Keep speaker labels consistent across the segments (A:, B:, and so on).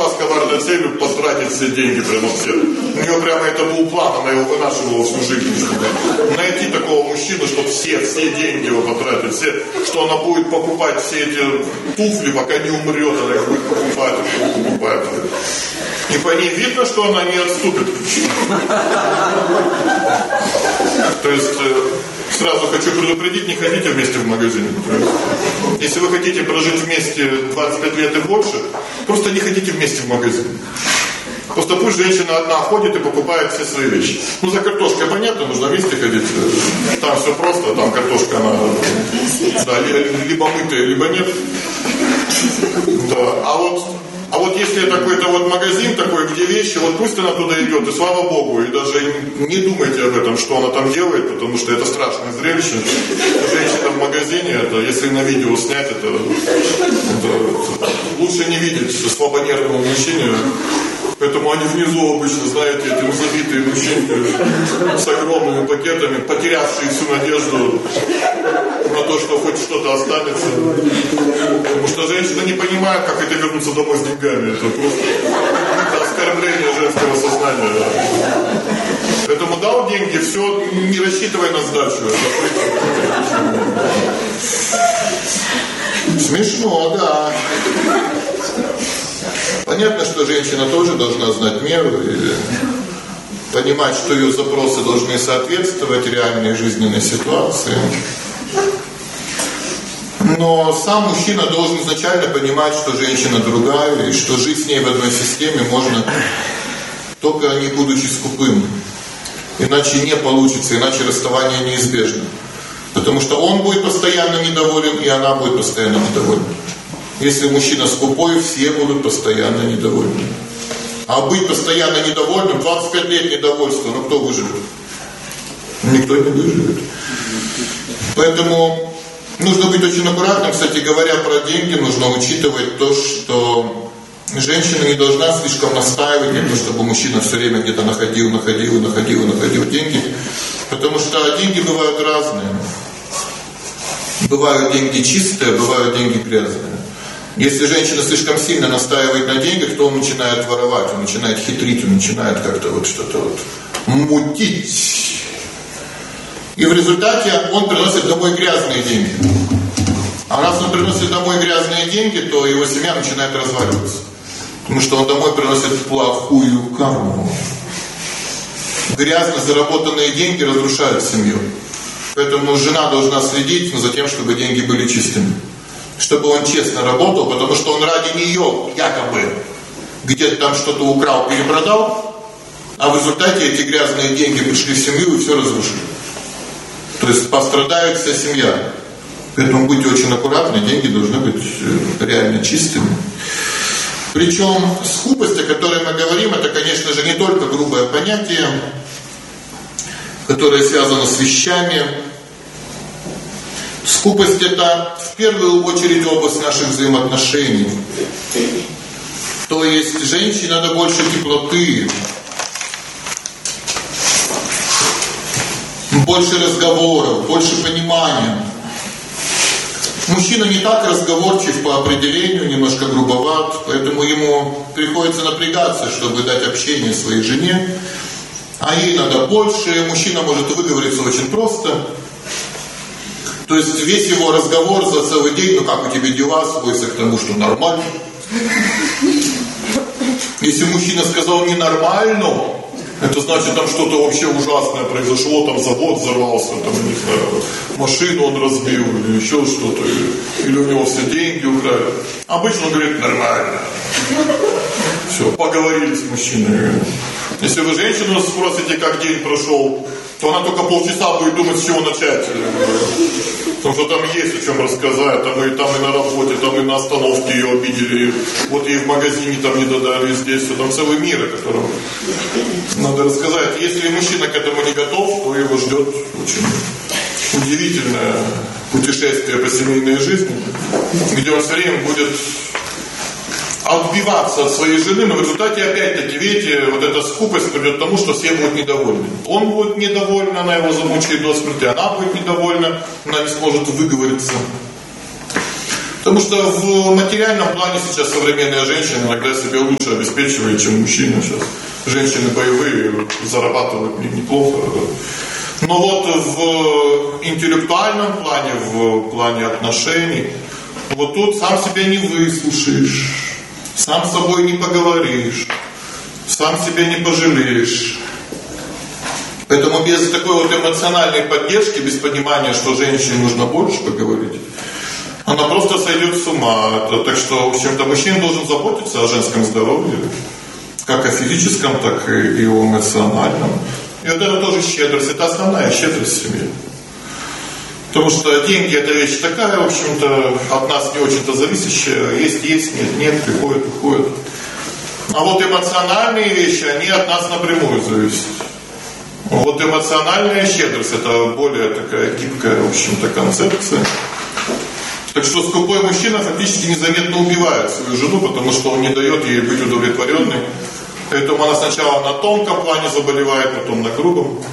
A: пришла с коварной целью потратить все деньги прямо все. У нее прямо это был план, она его вынашивала всю жизнь. Чтобы найти такого мужчину, чтобы все деньги его потратить, что она будет покупать все эти туфли, пока не умрет, она их будет покупать. И по ней видно, что она не отступит. То есть, сразу хочу предупредить, не ходите вместе в магазин. Если вы хотите прожить вместе 25 лет и больше, просто не ходите вместе в магазин. Просто пусть женщина одна ходит и покупает все свои вещи. За картошкой понятно, нужно вместе ходить. Там все просто, там картошка, она либо мытая, либо нет. Да. А вот если это какой-то вот магазин такой, где вещи, вот пусть она туда идет, и слава Богу, и даже не думайте об этом, что она там делает, потому что это страшное зрелище. Женщина в магазине, это, если на видео снять, это лучше не видеть слабонервного мужчине. Поэтому они внизу обычно, знаете, эти забитые мужчины с огромными пакетами, потерявшие всю надежду на то, что хоть что-то останется. Потому что женщина не понимает, как это вернуться домой с деньгами. Это просто оскорбление женского сознания. Поэтому дал деньги, все, не рассчитывай на сдачу. Смешно, да. Понятно, что женщина тоже должна знать меру и понимать, что ее запросы должны соответствовать реальной жизненной ситуации. Но сам мужчина должен изначально понимать, что женщина другая, и что жить с ней в одной системе можно только не будучи скупым. Иначе не получится, иначе расставание неизбежно. Потому что он будет постоянно недоволен, и она будет постоянно недовольна. Если мужчина скупой, все будут постоянно недовольны. А быть постоянно недовольным, 25 лет недовольства, кто выживет? Никто не выживет. Поэтому нужно быть очень аккуратным. Кстати говоря, про деньги нужно учитывать то, что женщина не должна слишком настаивать на том, чтобы мужчина все время где-то находил деньги. Потому что деньги бывают разные. Бывают деньги чистые, бывают деньги грязные. Если женщина слишком сильно настаивает на деньгах, то он начинает воровать, он начинает хитрить, он начинает как-то вот что-то вот мутить. И в результате он приносит домой грязные деньги. А раз он приносит домой грязные деньги, то его семья начинает разваливаться. Потому что он домой приносит плохую карму. Грязно заработанные деньги разрушают семью. Поэтому жена должна следить за тем, чтобы деньги были чистыми. Чтобы он честно работал, потому что он ради нее якобы где-то там что-то украл, перепродал, а в результате эти грязные деньги пришли в семью и все разрушили. То есть пострадает вся семья. Поэтому будьте очень аккуратны, деньги должны быть реально чистыми. Причем скупость, о которой мы говорим, это, конечно же, не только грубое понятие, которое связано с вещами. Скупость – это в первую очередь область наших взаимоотношений. То есть женщине надо больше теплоты, больше разговоров, больше понимания. Мужчина не так разговорчив по определению, немножко грубоват, поэтому ему приходится напрягаться, чтобы дать общение своей жене. А ей надо больше, мужчина может выговориться очень просто. То есть весь его разговор за целый день, как у тебя дела, сводится к тому, что нормально. Если мужчина сказал ненормально, это значит, там что-то вообще ужасное произошло, там завод взорвался, там, не знаю, машину он разбил, или еще что-то, или у него все деньги украли. Обычно он говорит нормально. Все, поговорили с мужчиной. Если вы женщину спросите, как день прошел, то она только полчаса будет думать, с чего начать. Потому что там есть о чем рассказать, там и на работе, там и на остановке ее обидели, вот ей в магазине там не додали, здесь, там целый мир, о котором надо рассказать. Если мужчина к этому не готов, то его ждет очень удивительное путешествие по семейной жизни, где он все время будет отбиваться от своей жены, но в результате опять-таки, видите, вот эта скупость придет к тому, что все будут недовольны. Он будет недоволен, она его замучает до смерти, она будет недовольна, она не сможет выговориться. Потому что в материальном плане сейчас современные женщины иногда себя лучше обеспечивают, чем мужчины сейчас. Женщины боевые зарабатывают неплохо. Но вот в интеллектуальном плане, в плане отношений, вот тут сам себя не выслушаешь, сам с собой не поговоришь, сам себя не пожалеешь. Поэтому без такой вот эмоциональной поддержки, без понимания, что женщине нужно больше поговорить, она просто сойдет с ума. Так что, в общем-то, мужчина должен заботиться о женском здоровье, как о физическом, так и о эмоциональном. И вот это тоже щедрость, это основная щедрость в семье. Потому что деньги это вещь такая, в общем-то, от нас не очень-то зависящая. Есть, нет, приходят, уходят. А вот эмоциональные вещи, они от нас напрямую зависят. Вот эмоциональная щедрость это более такая гибкая, в общем-то, концепция. Так что скупой мужчина фактически незаметно убивает свою жену, потому что он не дает ей быть удовлетворенной. Поэтому она сначала на тонком плане заболевает, потом на грубом.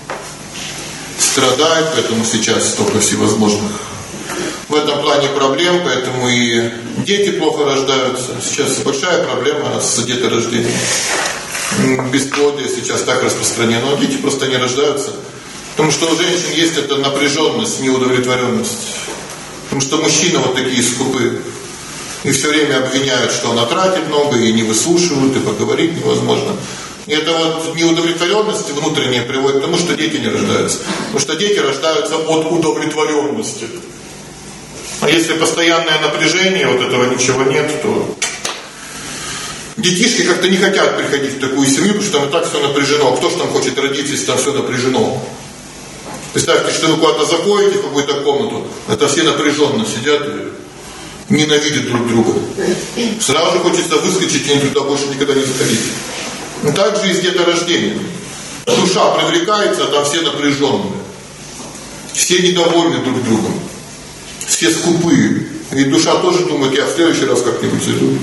A: Страдает, поэтому сейчас столько всевозможных в этом плане проблем, поэтому и дети плохо рождаются. Сейчас большая проблема с деторождением. Бесплодие сейчас так распространено, дети просто не рождаются. Потому что у женщин есть эта напряженность, неудовлетворенность. Потому что мужчины вот такие скупые. И все время обвиняют, что она тратит много, и не выслушивают, и поговорить невозможно. И это вот неудовлетворенность внутренняя приводит к тому, что дети не рождаются. Потому что дети рождаются от удовлетворенности. А если постоянное напряжение, вот этого ничего нет, то детишки как-то не хотят приходить в такую семью, потому что там и так все напряжено. А кто ж там хочет родиться, если там все напряжено? Представьте, что вы куда-то заходите в какую-то комнату, это все напряженно сидят и ненавидят друг друга. Сразу же хочется выскочить и туда больше никогда не заходить. Но так же и с деторождением. Душа привлекается, а там все напряженные. Все недовольны друг другом. Все скупые. И душа тоже думает, я в следующий раз как-нибудь зайду.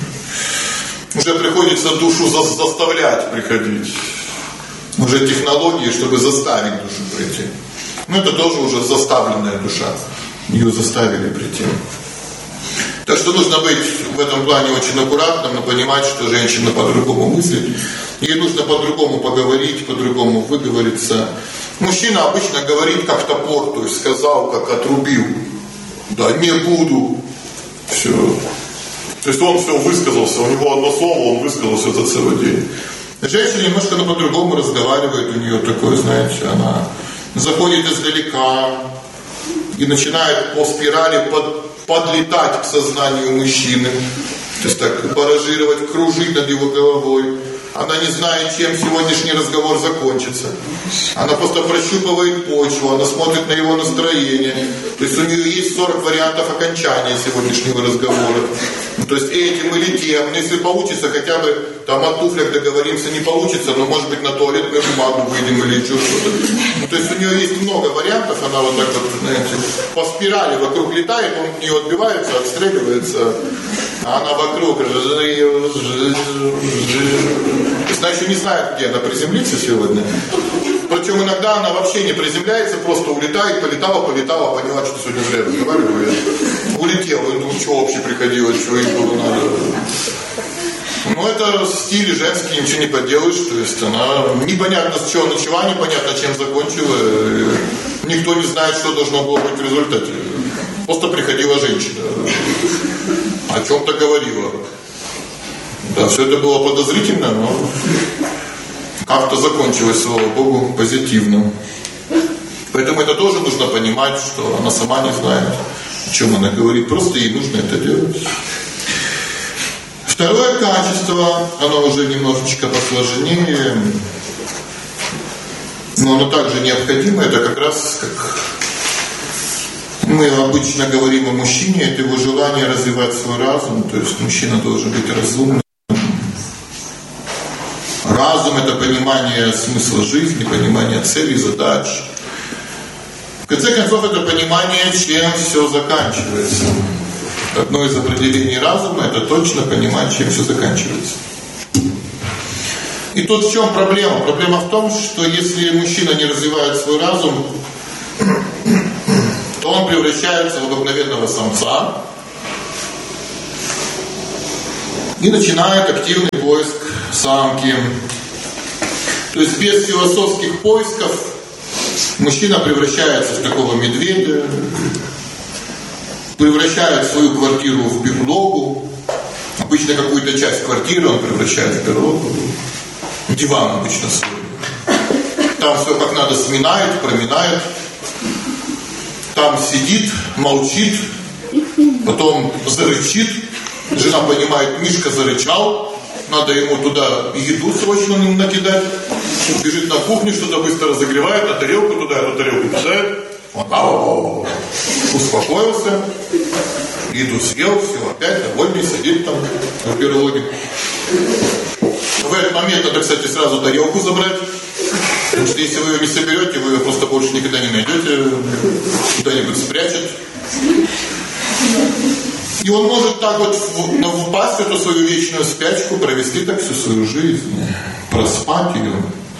A: Уже приходится душу заставлять приходить. Уже технологии, чтобы заставить душу прийти. Но это тоже уже заставленная душа. Ее заставили прийти. Так что нужно быть в этом плане очень аккуратным, но понимать, что женщина по-другому мыслит. Ей нужно по-другому поговорить, по-другому выговориться. Мужчина обычно говорит как топор, то есть сказал, как отрубил. Да, не буду. Все. То есть он все высказался, у него одно слово, он высказался за целый день. Женщина немножко по-другому разговаривает, у нее такое, знаете, она заходит издалека и начинает по спирали подлетать к сознанию мужчины, то есть так баражировать, кружить над его головой. Она не знает, чем сегодняшний разговор закончится. Она просто прощупывает почву, она смотрит на его настроение. То есть у нее есть 40 вариантов окончания сегодняшнего разговора. То есть этим или тем. Если получится, хотя бы там о туфлях договоримся, не получится, но может быть на туалетную бумагу выйдем или еще что-то. То есть у нее есть много вариантов, она вот так вот, знаете, по спирали вокруг летает, он от нее отбивается, отстреливается, а она вокруг. Она еще не знает, где она приземлится сегодня. Причем иногда она вообще не приземляется, просто улетает, полетала, поняла, что сегодня зря разговариваю. Улетела, я думаю, что вообще приходилось, что ей было надо. Ну, это стиль женский, ничего не поделаешь. То есть она непонятно с чего начала, непонятно чем закончила. Никто не знает, что должно было быть в результате. Просто приходила женщина. О чем-то говорила. Да, все это было подозрительно, но как-то закончилось, слава Богу, позитивно. Поэтому это тоже нужно понимать, что она сама не знает, о чем она говорит. Просто ей нужно это делать. Второе качество, оно уже немножечко посложнее, но оно также необходимо. Это как раз, как мы обычно говорим о мужчине, это его желание развивать свой разум. То есть мужчина должен быть разумным. Разум – это понимание смысла жизни, понимание целей, задач. В конце концов, это понимание, чем все заканчивается. Одно из определений разума – это точно понимать, чем все заканчивается. И тут в чем проблема? Проблема в том, что если мужчина не развивает свой разум, то он превращается в обыкновенного самца, и начинает активный поиск самки. То есть без философских поисков мужчина превращается в такого медведя, превращает свою квартиру в берлогу. Обычно какую-то часть квартиры он превращает в берлогу. Диван обычно свой. Там все как надо сминает, проминает. Там сидит, молчит, потом зарычит. Жена понимает, Мишка зарычал, надо ему туда еду срочно накидать. Бежит на кухню, что-то быстро разогревает, на тарелку туда, эту тарелку кидает. Он успокоился, еду съел, все, опять довольный, сидит там в берлоге. В этот момент надо, кстати, сразу тарелку забрать. Потому что если вы ее не соберете, вы ее просто больше никогда не найдете, куда-нибудь спрячет. И он может так вот впасть в эту свою вечную спячку, провести так всю свою жизнь, проспать ее.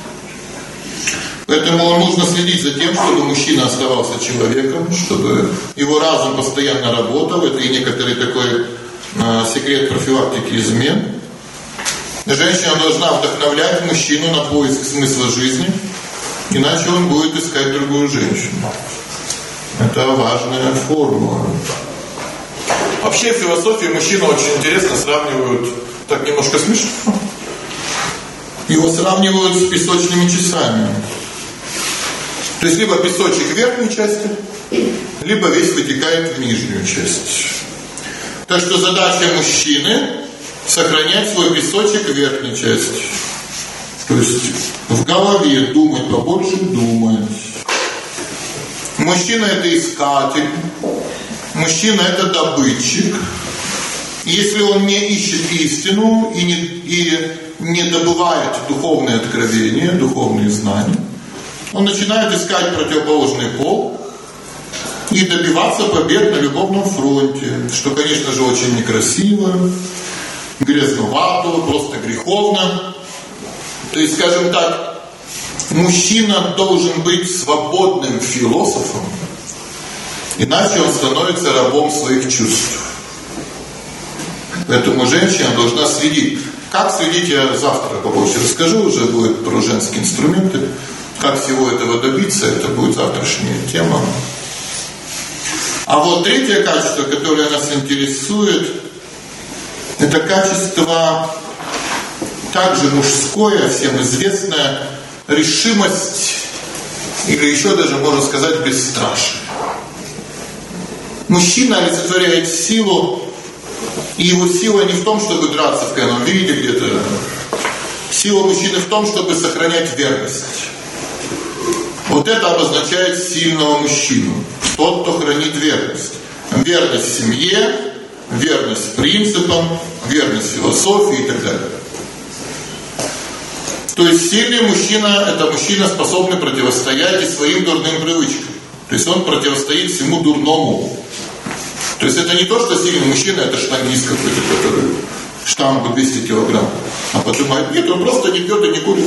A: Поэтому нужно следить за тем, чтобы мужчина оставался человеком, чтобы его разум постоянно работал. Это и некоторый такой секрет профилактики измен. Женщина должна вдохновлять мужчину на поиск смысла жизни, иначе он будет искать другую женщину. Это важная формула. Вообще в философии мужчину очень интересно сравнивают, так немножко смешно, его сравнивают с песочными часами. То есть либо песочек в верхней части, либо весь вытекает в нижнюю часть. Так что задача мужчины сохранять свой песочек в верхней части. То есть в голове думать, побольше думать. Мужчина это искатель, мужчина это добытчик. Если он не ищет истину и не добывает духовные откровения, духовные знания, он начинает искать противоположный пол и добиваться побед на любовном фронте, что, конечно же, очень некрасиво, грязновато, просто греховно. То есть, скажем так, мужчина должен быть свободным философом, иначе он становится рабом своих чувств. Поэтому женщина должна следить. Как следить, я завтра побольше расскажу, уже будет про женские инструменты. Как всего этого добиться, это будет завтрашняя тема. А вот третье качество, которое нас интересует, это качество также мужское, всем известное, решимость, или еще даже можно сказать бесстрашие. Мужчина олицетворяет силу, и его сила не в том, чтобы драться в крайнем виде где-то. Сила мужчины в том, чтобы сохранять верность. Вот это обозначает сильного мужчину. Тот, кто хранит верность. Верность семье, верность принципам, верность философии и так далее. То есть сильный мужчина – это мужчина, способный противостоять и своим дурным привычкам. То есть он противостоит всему дурному. То есть это не то, что сильный мужчина – это штангист какой-то, который штангу 200 килограмм. А подумает, нет, он просто не пьет и не курит.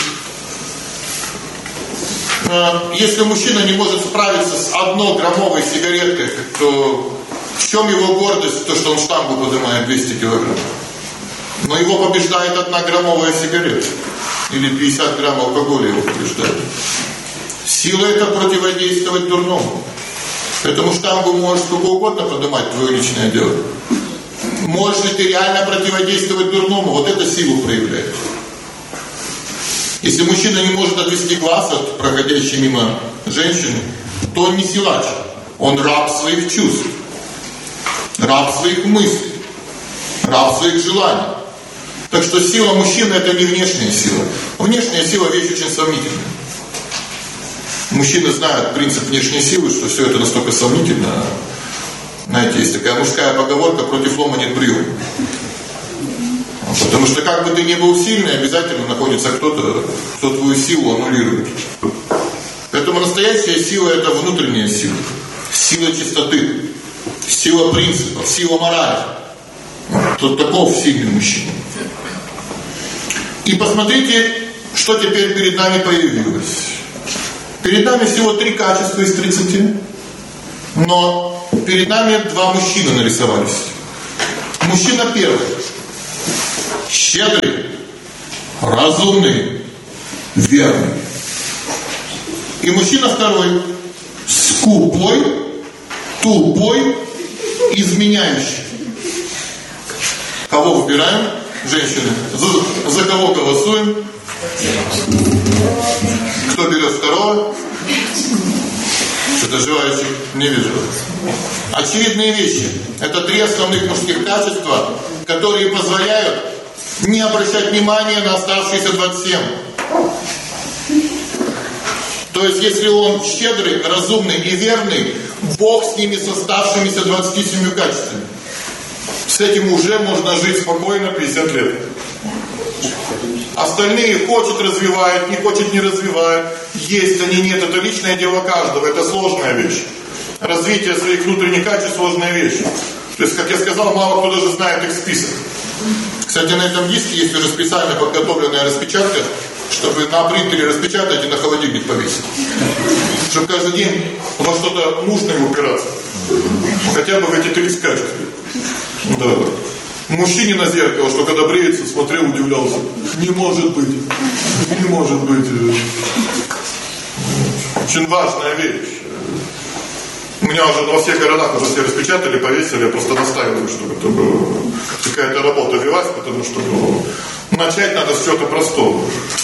A: Если мужчина не может справиться с 1-граммовой сигареткой, то в чем его гордость? То, что он штангу поднимает 200 килограмм. Но его побеждает 1-граммовая сигарета. Или 50 грамм алкоголя его побеждает. Сила это противодействовать дурному. Поэтому штангу можешь сколько угодно поднимать, твое личное дело. Можешь ли ты реально противодействовать дурному? Вот это силу проявляет. Если мужчина не может отвести глаз от проходящей мимо женщины, то он не силач. Он раб своих чувств, раб своих мыслей, раб своих желаний. Так что сила мужчины – это не внешняя сила. Внешняя сила – вещь очень сомнительная. Мужчины знают принцип внешней силы, что все это настолько сомнительно. Знаете, есть такая мужская поговорка: против лома нет приема. Потому что как бы ты ни был сильный, обязательно находится кто-то, кто твою силу аннулирует. Поэтому настоящая сила – это внутренняя сила. Сила чистоты, сила принципов, сила морали. Вот таков сильный мужчина. И посмотрите, что теперь перед нами появилось. Перед нами всего 3 качества из 30. Но перед нами 2 мужчины нарисовались. Мужчина первый. щедрый, разумный, верный. И мужчина второй, скупой, тупой, изменяющий. Кого выбираем? Женщины. За кого голосуем? Кто берет второго? Что-то желающих не вижу. Очевидные вещи. Это 3 основных мужских качества, которые позволяют не обращать внимания на оставшиеся 27. То есть, если он щедрый, разумный и верный, Бог с ними, с оставшимися 27 качествами. С этим уже можно жить спокойно 50 лет. Остальные хочет развивает, не хочет не развивает. Есть они, нет, это личное дело каждого, это сложная вещь. Развитие своих внутренних качеств сложная вещь. То есть, как я сказал, мало кто даже знает их список. Kстати, на этом диске есть уже специально подготовленная распечатка, чтобы на принтере распечатать и на холодильник повесить. Чтобы каждый день во что-то нужное упираться. Хотя бы в эти 30 качеств. Да. Мужчине на зеркало, что когда бреется, смотрел, удивлялся. Не может быть. Не может быть. Очень важная вещь. У меня уже во всех городах уже все распечатали, повесили, я просто настаиваю, чтобы это было, какая-то работа велась, потому что начать надо с чего-то простого.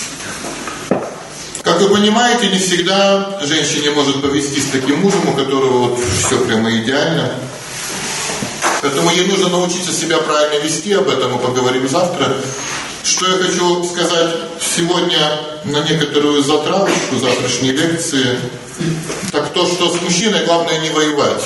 A: Как вы понимаете, не всегда женщине может повезти с таким мужем, у которого вот все прямо идеально. Поэтому ей нужно научиться себя правильно вести, об этом мы поговорим завтра. Что я хочу сказать сегодня на некоторую затравочку завтрашней лекции, так то, что с мужчиной главное не воевать.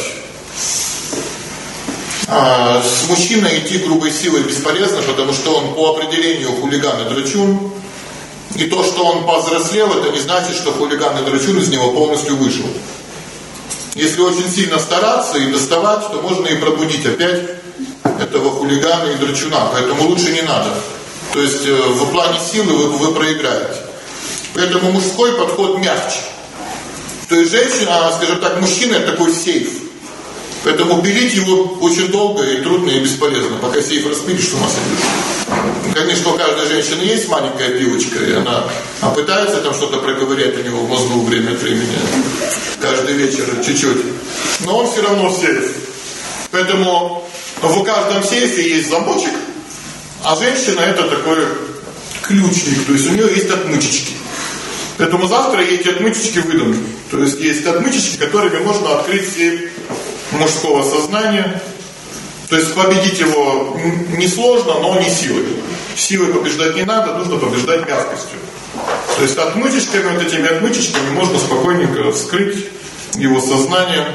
A: С мужчиной идти грубой силой бесполезно, потому что он по определению хулиган и драчун. И то, что он повзрослел, это не значит, что хулиган и драчун из него полностью вышел. Если очень сильно стараться и доставать, то можно и пробудить опять этого хулигана и драчуна. Поэтому лучше не надо. То есть в плане силы вы проиграете. Поэтому мужской подход мягче. То есть женщина, скажем так, мужчина это такой сейф. Поэтому пилить его очень долго и трудно и бесполезно. Пока сейф распилишь, с ума сойдешь. Конечно, у каждой женщины есть маленькая пилочка, и она пытается там что-то проковырять у него в мозгу время от времени. Каждый вечер чуть-чуть. Но он все равно сейф. Поэтому в каждом сейфе есть замочек, а женщина это такой ключник, то есть у нее есть отмычечки. Поэтому завтра я эти отмычечки выдам. То есть есть отмычечки, которыми можно открыть сейф мужского сознания. То есть победить его несложно, но не силой. Силой побеждать не надо, нужно побеждать мягкостью. То есть отмычечками, вот этими отмычечками можно спокойненько вскрыть его сознание.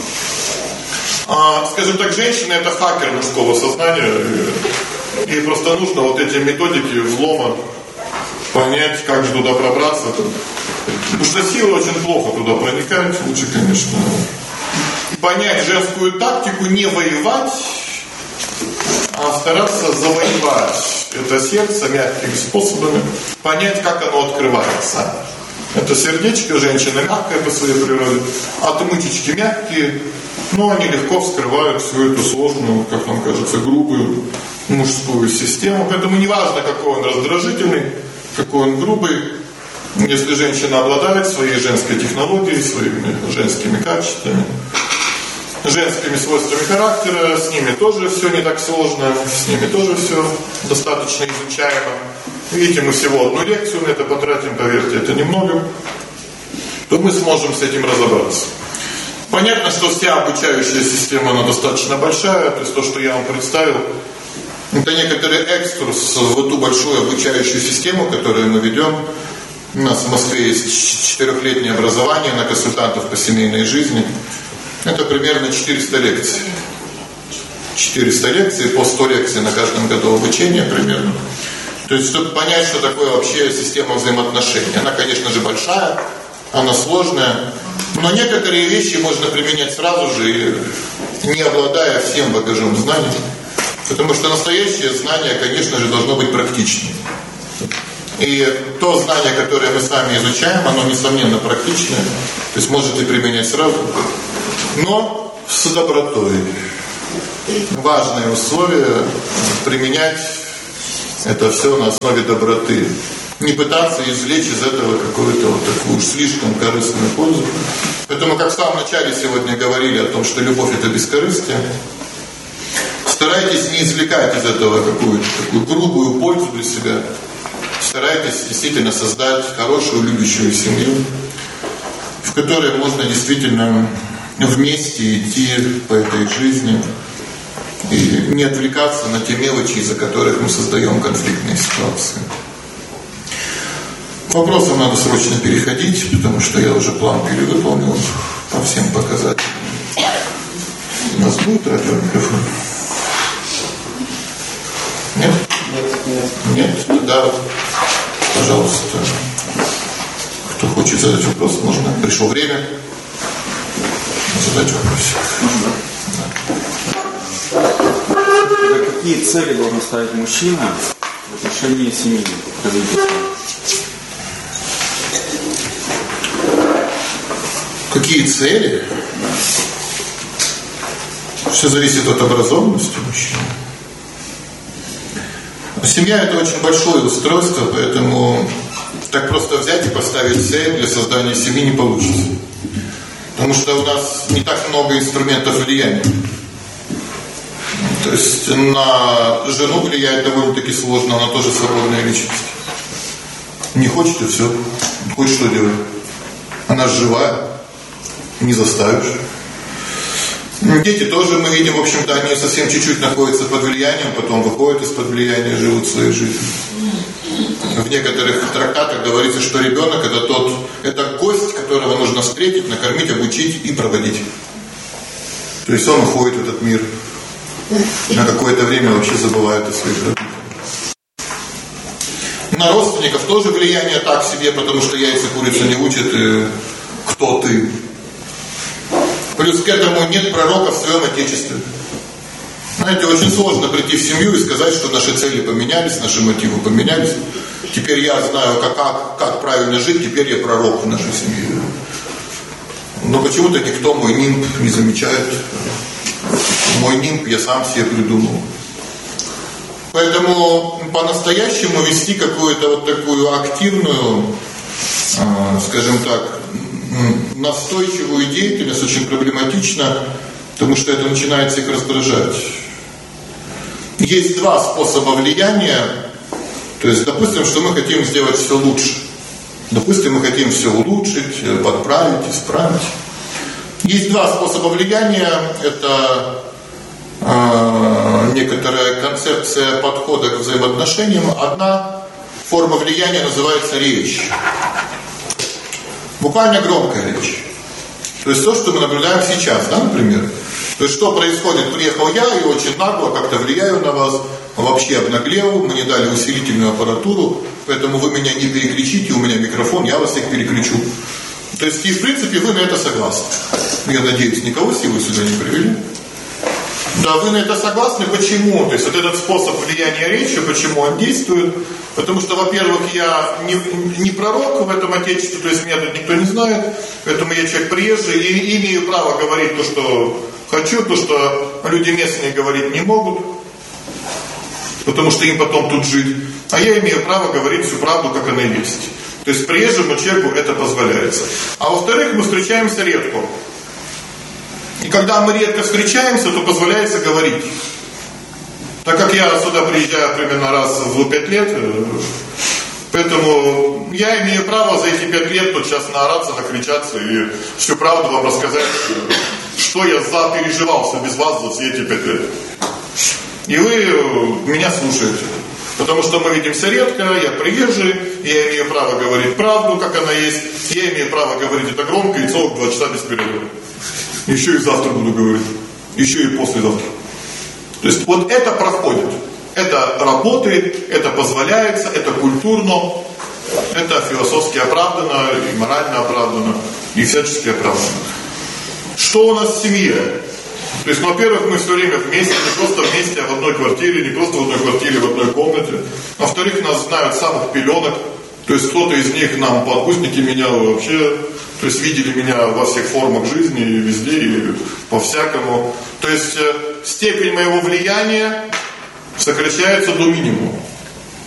A: Скажем так, женщина это хакер мужского сознания. Ей просто нужно вот эти методики взлома понять, как же туда пробраться. Потому что сила очень плохо туда проникает. Лучше, конечно, понять женскую тактику, не воевать, а стараться завоевать это сердце мягкими способами, понять, как оно открывается. Это сердечко, женщина мягкая по своей природе, отмычечки мягкие, но они легко вскрывают всю эту сложную, как нам кажется, грубую мужскую систему. Поэтому не важно, какой он раздражительный, какой он грубый, если женщина обладает своей женской технологией, своими женскими качествами, женскими свойствами характера, с ними тоже все не так сложно, с ними тоже все достаточно изучаемо. Видите, мы всего одну лекцию на это потратим, поверьте, это немного, то мы сможем с этим разобраться. Понятно, что вся обучающая система, она достаточно большая, то есть то, что я вам представил, это некоторый экскурс в эту большую обучающую систему, которую мы ведем. У нас в Москве есть 4-летнее образование на консультантов по семейной жизни. Это примерно 400 лекций. 400 лекций, по 100 лекций на каждом году обучения примерно. То есть, чтобы понять, что такое вообще система взаимоотношений. Она, конечно же, большая, она сложная, но некоторые вещи можно применять сразу же, не обладая всем багажом знаний. Потому что настоящее знание, конечно же, должно быть практичным. И то знание, которое мы с вами изучаем, оно, несомненно, практичное. То есть, можете применять сразу. Но с добротой. Важное условие применять Это все на основе доброты. Не пытаться извлечь из этого какую-то вот такую слишком корыстную пользу. Поэтому, как в самом начале сегодня говорили о том, что любовь – это бескорыстие, старайтесь не извлекать из этого какую-то такую грубую пользу для себя. Старайтесь действительно создать хорошую, любящую семью, в которой можно действительно вместе идти по этой жизни и не отвлекаться на те мелочи, из-за которых мы создаем конфликтные ситуации. К вопросам надо срочно переходить, потому что я уже план перевыполнил по всем показателям. У нас будет радиомикрофон? Нет? Нет? Да. Пожалуйста. Кто хочет задать вопрос, можно. Пришло время задать вопрос.
B: Какие цели должен ставить мужчина в отношении семьи?
A: Какие цели? Все зависит от образованности мужчины. Семья – это очень большое устройство, поэтому так просто взять и поставить цель для создания семьи не получится. Потому что у нас не так много инструментов влияния. То есть на жену влиять довольно-таки сложно, она тоже свободная личность. Не хочет и все. Хоть что делать. Она живая, не заставишь. Дети тоже, мы видим, в общем-то, они совсем чуть-чуть находятся под влиянием, потом выходят из-под влияния, живут своей жизнью. В некоторых трактатах говорится, что ребенок это гость, которого нужно встретить, накормить, обучить и проводить. То есть он уходит в этот мир. На какое-то время вообще забывает о своих родителях. На родственников тоже влияние так себе, потому что яйца курицу не учат, кто ты. Плюс к этому нет пророка в своем отечестве. Знаете, очень сложно прийти в семью и сказать, что наши цели поменялись, наши мотивы поменялись. Теперь я знаю, как правильно жить, теперь я пророк в нашей семье. Но почему-то никто мой нимб не замечает. Мой нимб я сам себе придумал. Поэтому по-настоящему вести какую-то вот такую активную, скажем так, настойчивую деятельность очень проблематично, потому что это начинает всех раздражать. Есть два способа влияния. То есть, допустим, что мы хотим сделать все лучше. Допустим, мы хотим все улучшить, подправить, исправить. Есть два способа влияния. Это некоторая концепция подхода к взаимоотношениям. Одна форма влияния называется речь. Буквально громкая речь. То есть то, что мы наблюдаем сейчас, да, например. То есть что происходит? Приехал я и очень нагло как-то влияю на вас, вообще обнаглел, мне дали усилительную аппаратуру, поэтому вы меня не перекричите, у меня микрофон, я вас всех перекричу. То есть и в принципе вы на это согласны. Я надеюсь, никого силой сюда не привели. Да, вы на это согласны. Почему? То есть вот этот способ влияния речи, почему он действует? Потому что, во-первых, я не пророк в этом отечестве, то есть меня тут никто не знает, поэтому я человек приезжий и имею право говорить то, что хочу, то, что люди местные говорить не могут, потому что им потом тут жить. А я имею право говорить всю правду, как она есть. То есть приезжему человеку это позволяется. А во-вторых, мы встречаемся редко. И когда мы редко встречаемся, то позволяется говорить. Так как я сюда приезжаю примерно раз в 5 лет, поэтому я имею право за эти 5 лет тут сейчас наораться, накричаться и всю правду вам рассказать, что я переживался без вас за все эти 5 лет. И вы меня слушаете. Потому что мы видимся редко, я приезжий, я имею право говорить правду, как она есть, я имею право говорить это громко и целых 2 часа без перерыва. Еще и завтра буду говорить. Еще и послезавтра. То есть вот это проходит. Это работает, это позволяется, это культурно, это философски оправдано, и морально оправдано, и всячески оправдано. Что у нас в семье? То есть, во-первых, мы все время вместе, не просто вместе, а в одной квартире, не просто в одной квартире, в одной комнате. Во-вторых, нас знают с самых пеленок. То есть кто-то из них нам подгузники менял вообще. То есть видели меня во всех формах жизни, и везде, и по-всякому. То есть степень моего влияния сокращается до минимума.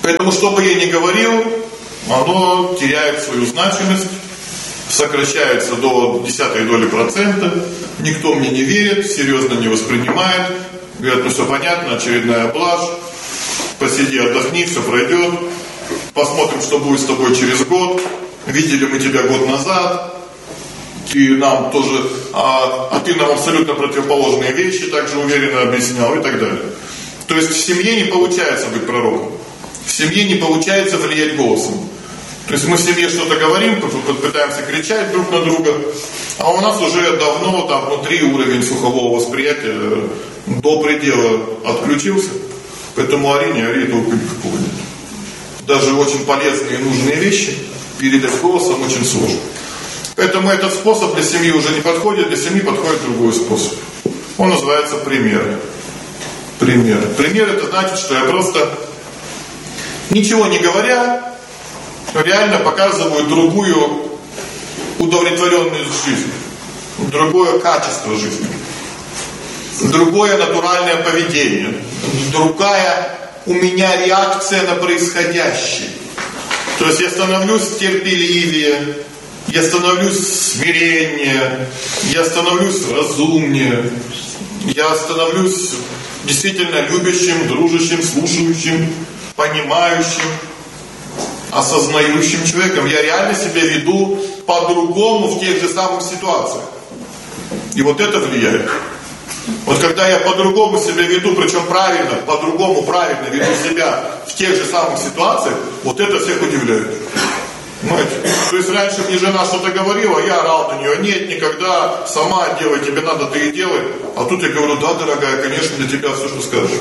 A: Поэтому, что бы я ни говорил, оно теряет свою значимость, сокращается до 0,1%, никто мне не верит, серьезно не воспринимает, говорят, ну все понятно, очередная блажь, посиди, отдохни, все пройдет, посмотрим, что будет с тобой через год, видели мы тебя год назад, ты нам тоже, ты нам абсолютно противоположные вещи также уверенно объяснял и так далее. То есть в семье не получается быть пророком, в семье не получается влиять голосом. То есть мы в семье что-то говорим, пытаемся кричать друг на друга, а у нас уже давно там внутри уровень слухового восприятия до предела отключился. Поэтому ори, не ори, толку никакого нет. Даже очень полезные и нужные вещи передать голосом очень сложно. Поэтому этот способ для семьи уже не подходит, для семьи подходит другой способ. Он называется пример. Пример. Пример это значит, что я просто, ничего не говоря, реально показываю другую удовлетворенность жизни, другое качество жизни, другое натуральное поведение, другая у меня реакция на происходящее. То есть я становлюсь терпеливее, я становлюсь смиреннее, я становлюсь разумнее, я становлюсь действительно любящим, дружащим, слушающим, понимающим, осознающим человеком. Я реально себя веду по-другому в тех же самых ситуациях. И вот это влияет. Вот когда я по-другому себя веду, причем правильно, по-другому правильно веду себя в тех же самых ситуациях, вот это всех удивляет. Понимаете? То есть раньше мне жена что-то говорила, я орал на нее, нет, никогда, сама делай, тебе надо, ты и делай. А тут я говорю, да, дорогая, конечно, для тебя все, что скажешь.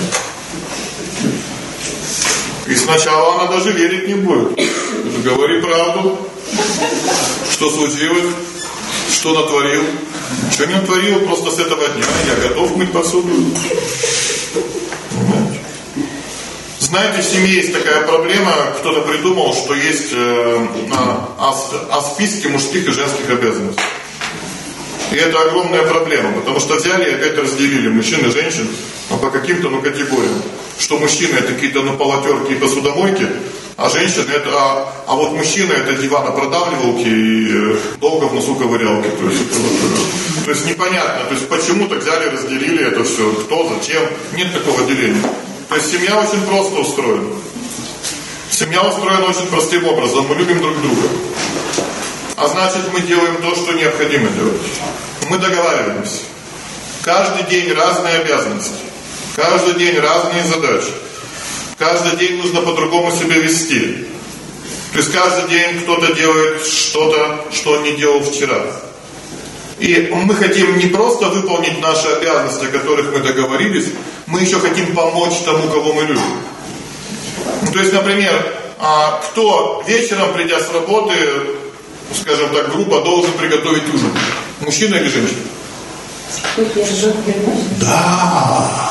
A: И сначала она даже верить не будет. Говори правду. Что случилось? Что натворил? Ничего не натворил, просто с этого дня я готов мыть посуду. Понимаете? Знаете, в семье есть такая проблема, кто-то придумал, что есть о списке мужских и женских обязанностей. И это огромная проблема, потому что взяли и опять разделили мужчин и женщин по каким-то категориям. Что мужчины это какие-то полотерки и посудомойки, а женщины это, а вот мужчины это диванопродавливалки и долго в носу ковырялки. То есть непонятно, то есть почему так взяли, разделили это все, кто, зачем, нет такого деления. То есть семья очень просто устроена. Семья устроена очень простым образом, мы любим друг друга. А значит мы делаем то, что необходимо делать. Мы договариваемся. Каждый день разные обязанности. Каждый день разные задачи. Каждый день нужно по-другому себя вести. То есть каждый день кто-то делает что-то, что он не делал вчера. И мы хотим не просто выполнить наши обязанности, о которых мы договорились, мы еще хотим помочь тому, кого мы любим. То есть, например, кто вечером, придя с работы, скажем так, грубо, должен приготовить ужин? Мужчина или женщина? Да.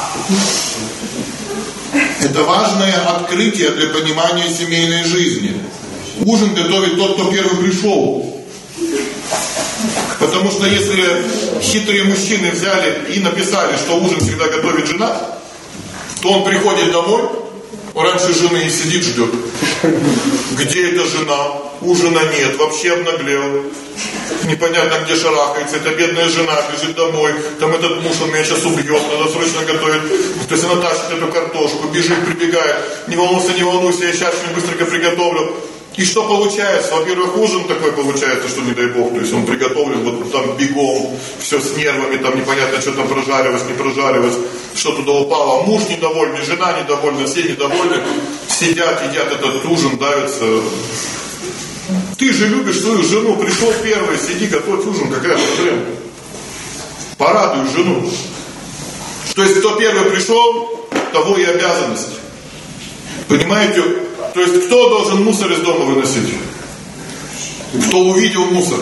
A: Это важное открытие для понимания семейной жизни. Ужин готовит тот, кто первый пришел. Потому что если хитрые мужчины взяли и написали, что ужин всегда готовит жена, то он приходит домой, раньше жены и сидит, ждет. Где эта жена? Ужина нет, вообще обнаглел. Непонятно, где шарахается. Эта бедная жена бежит домой. Там этот муж, он меня сейчас убьет, надо срочно готовить. То есть она тащит эту картошку, бежит, прибегает. Не волнуйся, я сейчас что-нибудь быстренько приготовлю. И что получается? Во-первых, ужин такой получается, что не дай бог. То есть он приготовлен вот там бегом, все с нервами, там непонятно, что там прожаривать, не прожаривать, что туда упало. Муж недовольный, жена недовольна, все недовольны. Сидят, едят этот ужин, давятся. Ты же любишь свою жену, пришел первый, сиди, готовь ужин, какая проблема? Порадуй жену. То есть кто первый пришел, того и обязанность. Понимаете? То есть кто должен мусор из дома выносить? Кто увидел мусор.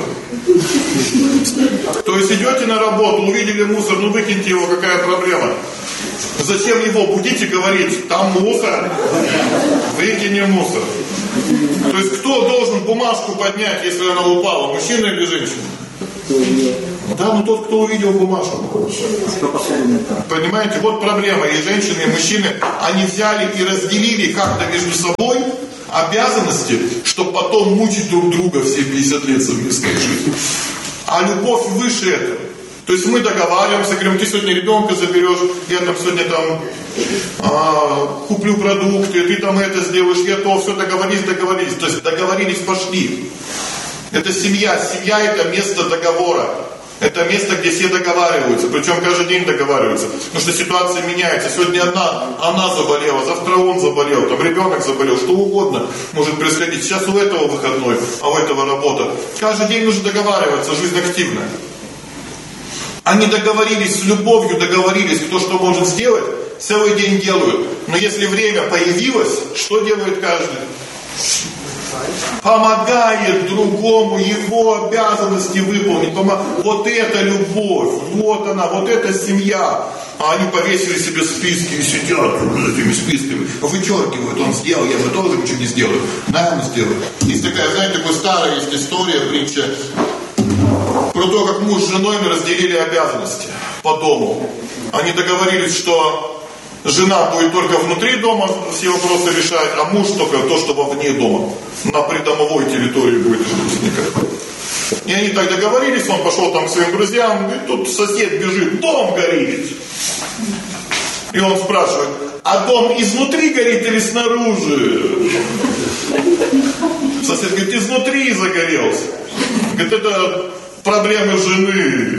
A: То есть идете на работу, увидели мусор, ну выкиньте его, какая проблема? Зачем его будить и говорить, там мусор, выкинем мусор. То есть кто должен бумажку поднять, если она упала, мужчина или женщина? Да, но тот, кто увидел бумажку. Понимаете, вот проблема. И женщины, и мужчины, они взяли и разделили как-то между собой обязанности, чтобы потом мучить друг друга все 50 лет совместной жизни. А любовь выше этого. То есть мы договариваемся, говорим, ты сегодня ребенка заберешь, я там сегодня там куплю продукты, ты там это сделаешь, я то, все договорились. То есть договорились, пошли. Это семья. Семья это место договора. Это место, где все договариваются, причем каждый день договариваются. Потому что ситуация меняется. Сегодня она заболела, завтра он заболел, там ребенок заболел, что угодно может происходить. Сейчас у этого выходной, а у этого работа. Каждый день нужно договариваться, жизнь активная. Они договорились с любовью, договорились, кто что может сделать, целый день делают. Но если время появилось, что делает каждый? Помогает другому его обязанности выполнить. Вот это любовь, вот она, вот это семья. А они повесили себе списки и сидят этими списками, вычеркивают, он сделал, я бы тоже ничего не сделаю. Наверное, сделаю. Есть такая, знаете, такая старая есть история, притча про то, как муж с женой разделили обязанности по дому. Они договорились, что жена будет только внутри дома все вопросы решать, а муж только то, что вовне дома, на придомовой территории будет возникать. И они так договорились, он пошел там к своим друзьям, и тут сосед бежит, дом горит. И он спрашивает, а дом изнутри горит или снаружи? Сосед говорит, изнутри загорелся. Говорит, это проблемы жены.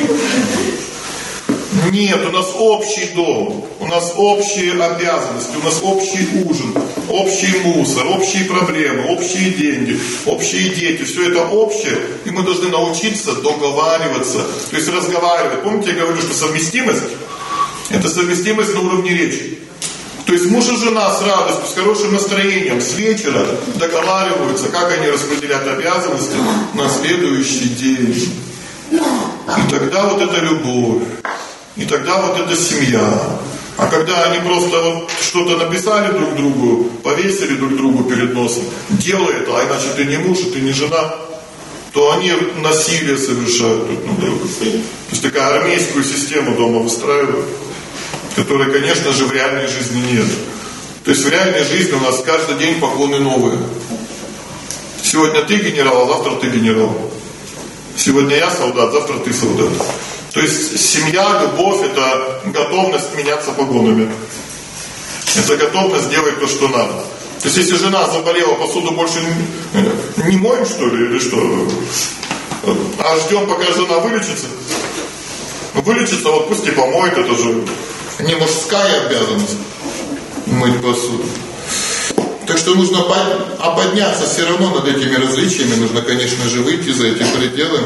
A: Нет, у нас общий дом, у нас общие обязанности, у нас общий ужин, общий мусор, общие проблемы, общие деньги, общие дети. Все это общее, и мы должны научиться договариваться, то есть разговаривать. Помните, я говорю, что совместимость – это совместимость на уровне речи. То есть муж и жена с радостью, с хорошим настроением, с вечера договариваются, как они распределят обязанности на следующий день. И тогда вот это любовь. И тогда вот эта семья. А когда они просто вот что-то написали друг другу, повесили друг другу перед носом, делай это, а иначе ты не муж, и ты не жена, то они насилие совершают друг на друга. То есть такая армейскую систему дома выстраивают, которой, конечно же, в реальной жизни нет. То есть в реальной жизни у нас каждый день погоны новые. Сегодня ты генерал, а завтра ты генерал. Сегодня я солдат, завтра ты солдат. То есть семья, любовь – это готовность меняться погонами. Это готовность делать то, что надо. То есть если жена заболела, посуду больше не моем, что ли, или что? А ждем, пока жена вылечится? Вылечится, вот пусть и помоет, это же не мужская обязанность мыть посуду. Так что нужно подняться все равно над этими различиями, нужно, конечно же, выйти за эти пределы.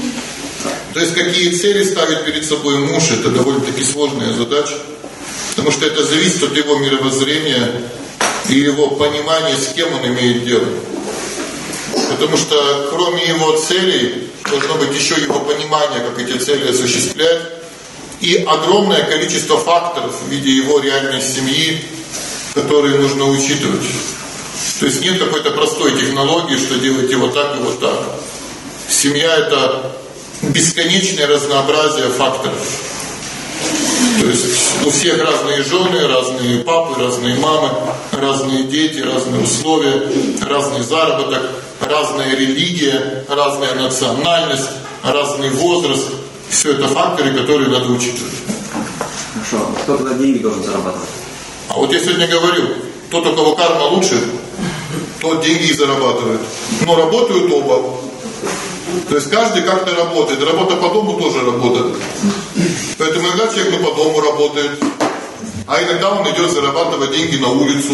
A: То есть какие цели ставит перед собой муж, это довольно-таки сложная задача, потому что это зависит от его мировоззрения и его понимания, с кем он имеет дело. Потому что кроме его целей должно быть еще его понимание, как эти цели осуществлять, и огромное количество факторов в виде его реальной семьи, которые нужно учитывать. То есть нет какой-то простой технологии, что делайте вот так и вот так. Семья – это бесконечное разнообразие факторов. То есть у всех разные жены, разные папы, разные мамы, разные дети, разные условия, разный заработок, разная религия, разная национальность, разный возраст. Все это факторы, которые надо учитывать.
B: Хорошо. Кто тогда деньги должен зарабатывать?
A: А вот я сегодня говорил, тот, у кого карма лучше, тот деньги и зарабатывает. Но работают оба. То есть каждый как-то работает. Работа по дому тоже работает. Поэтому иногда человек по дому работает, а иногда он идет зарабатывать деньги на улицу.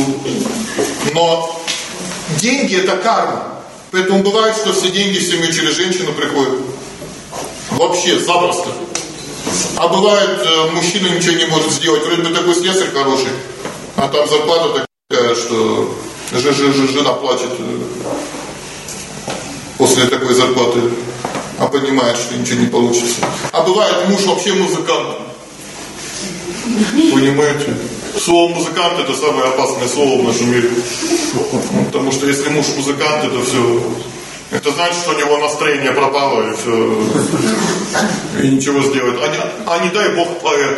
A: Но деньги – это карма. Поэтому бывает, что все деньги в семью через женщину приходят. Вообще, запросто. А бывает, мужчина ничего не может сделать. Вроде бы такой слесарь хороший, а там зарплата такая, что жена плачет после такой зарплаты, а понимает, что ничего не получится. А бывает, муж вообще музыкант. Понимаете? Слово музыкант – это самое опасное слово в нашем мире. Потому что если муж музыкант, это все. Это значит, что у него настроение пропало и все, и ничего сделать. А не дай Бог поэт.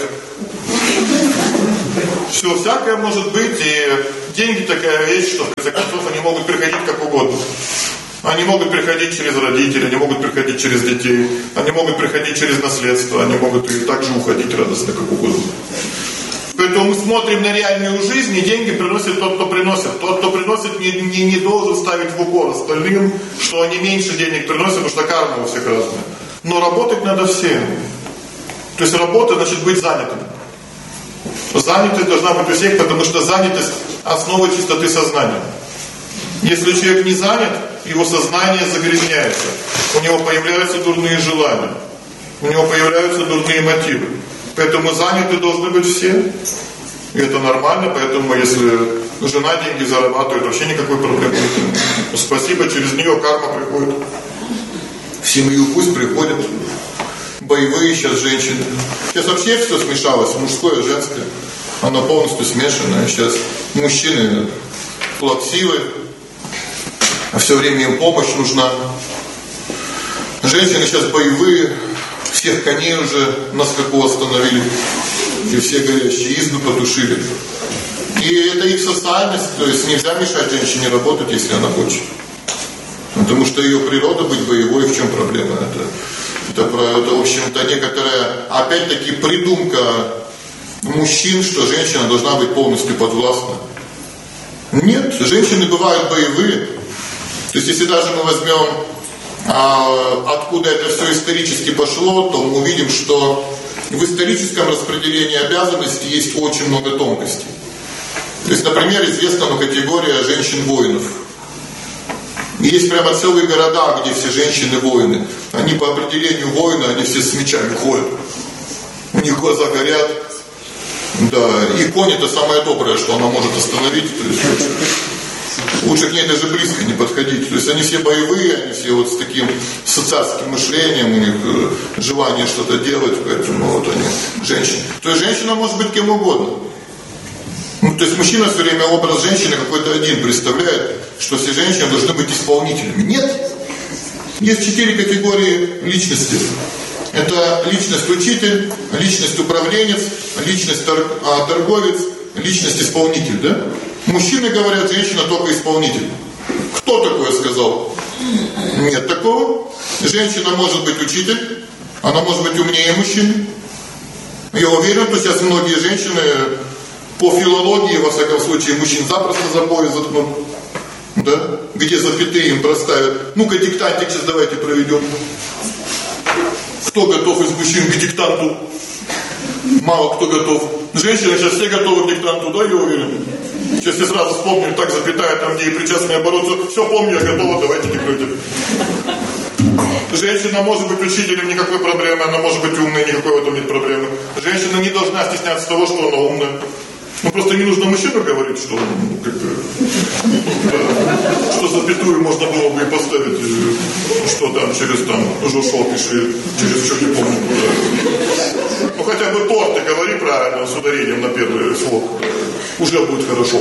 A: Все, всякое может быть, и деньги такая вещь, что в конце концов они могут приходить как угодно. Они могут приходить через родителей, они могут приходить через детей, они могут приходить через наследство, они могут и также уходить радостно как угодно. Поэтому мы смотрим на реальную жизнь, и деньги приносит тот, кто приносит. Тот, кто приносит, не должен ставить в укор остальным, что они меньше денег приносят, потому что карма у всех разная. Но работать надо всем. То есть работа значит быть занятым. Занятость должна быть у всех, потому что занятость – основа чистоты сознания. Если человек не занят, его сознание загрязняется. У него появляются дурные желания. У него появляются дурные мотивы. Поэтому заняты должны быть все. И это нормально, поэтому если жена деньги зарабатывает, вообще никакой проблемы нет. Спасибо, через нее карма приходит. В семью пусть приходят. Боевые сейчас женщины. Сейчас вообще все смешалось, мужское, женское. Оно полностью смешанное. Сейчас мужчины плаксивы, а все время им помощь нужна. Женщины сейчас боевые, всех коней уже на скаку остановили, и все горящие избы потушили. И это их социальность, то есть нельзя мешать женщине работать, если она хочет. Потому что ее природа быть боевой, в чем проблема? Это в общем-то, некоторая, опять-таки, придумка мужчин, что женщина должна быть полностью подвластна. Нет, женщины бывают боевые. То есть, если даже мы возьмем, откуда это все исторически пошло, то мы увидим, что в историческом распределении обязанностей есть очень много тонкостей. То есть, например, известна категория женщин-воинов. Есть прямо целые города, где все женщины-воины. Они по определению воины, они все с мечами ходят. У них глаза горят. Да, и конь это самое доброе, что она может остановить. То есть, лучше к ней даже близко не подходить. То есть они все боевые, они все вот с таким царским мышлением, у них желание что-то делать, поэтому вот они женщины. То есть женщина может быть кем угодно. То есть мужчина все время образ женщины какой-то один представляет, что все женщины должны быть исполнителями. Нет. Есть 4 категории личности. Это личность учитель, личность управленец, личность торговец, личность исполнитель. Да? Мужчины говорят, женщина только исполнитель. Кто такое сказал? Нет такого. Женщина может быть учитель, она может быть умнее мужчины. Я уверен, что сейчас многие женщины по филологии, во всяком случае, мужчин запросто за пояс заткнут. Да? Где запятые им проставят. Ну-ка, диктантик сейчас давайте проведем. Кто готов из мужчин к диктанту? Мало кто готов. Женщины сейчас все готовы к диктанту, да, я уверен? Сейчас я сразу вспомню, так запятая, там где и причастный оборот. Все помню, я готова, давайте диктуйте. Женщина может быть учителем, никакой проблемы. Она может быть умной, никакой в этом нет проблемы. Женщина не должна стесняться того, что она умная. Ну просто не нужно мужчину говорить, что что запятую можно было бы и поставить, что там через жушок пиши, через что не помню. Ну хотя бы торт ты говори правильно, с ударением на первый слог. Уже будет хорошо.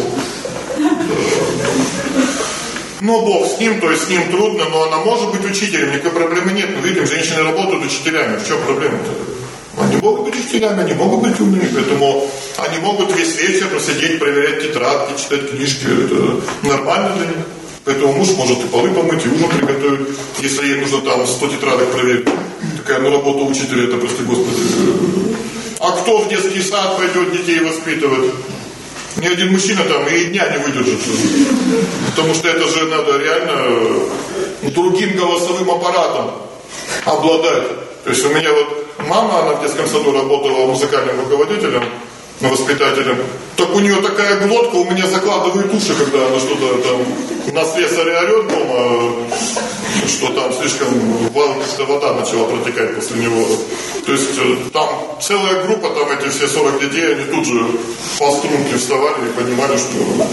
A: Но Бог с ним, то есть с ним трудно, но она может быть учителем, никакой проблемы нет. Мы видим, женщины работают учителями. В чем проблема-то? Они могут быть учителями, они могут быть умными, поэтому они могут весь вечер посидеть, проверять тетрадки, читать книжки. Это нормально для них. Поэтому муж может и полы помыть, и ужин приготовить. Если ей нужно там 100 тетрадок проверить. Такая, работа учителя, это просто, Господи. А кто в детский сад пойдет детей воспитывать? Ни один мужчина там и дня не выдержит. Потому что это же надо реально другим голосовым аппаратом обладать. То есть у меня вот мама, она в детском саду работала музыкальным руководителем, воспитателем. Так у нее такая глотка, у меня закладывает уши, когда она что-то там на слесаря орет дома, что там слишком вода начала протекать после него. То есть там целая группа, там эти все 40 детей, они тут же по струнке вставали и понимали, что